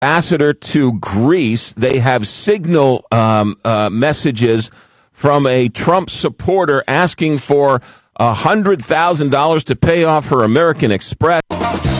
ambassador to Greece. They have signal messages from a Trump supporter asking for $100,000 to pay off her American Express.